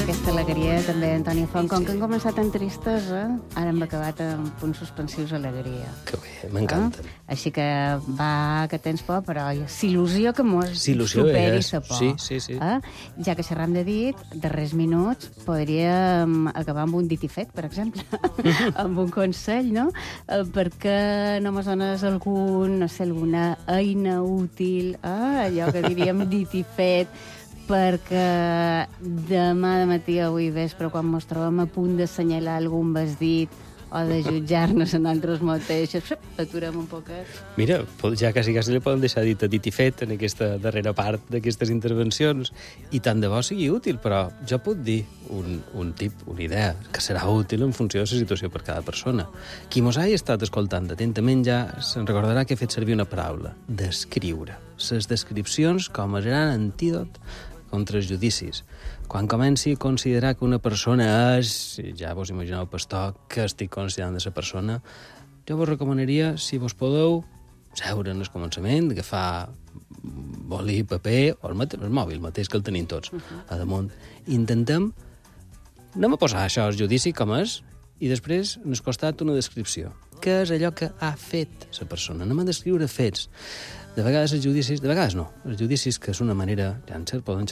aquesta alegria, també, Antònia Font. Com que hem començat en tristesa, ara hem acabat amb punts suspensius alegria. Que bé, m'encanten. Així que va, que tens por, però s'il·lusió que mos superi sa por. Sí. Ja que xerram de dit, darrers minuts podríem acabar amb un dit i fet, per exemple, amb un consell, no? Perquè no mos dones alguna eina útil, allò que diríem dit i fet, perquè demà de matí, avui vespre, quan ens trobem a punt d'assenyalar algun vestit o de jutjar-nos en altres mateixos, aturem un poquet. Mira, ja quasi li poden deixar dit i fet en aquesta darrera part d'aquestes intervencions, i tant de bo sigui útil, però jo puc dir un tip, una idea, que serà útil en funció de la situació per cada persona. Qui mos hagi estat escoltant atentament ja se'n recordarà que he fet servir una paraula: descriure. Les descripcions com a gran antídot contra els judicis. Quan comenci a considerar que una persona és, ja vos imagineu, pastor, que estic considerant de la persona, jo vos recomanaria, si vos podeu, seure en el començament, agafar boli, paper, o el mòbil mateix, que el tenim tots a damunt. Intentem, anem a posar això al judici com és, i després, en el costat, una descripció. Què és allò que ha fet la persona? Anem a descriure fets. De vegades els judicis... De vegades no. Els judicis, que és una manera... Ja en cert, poden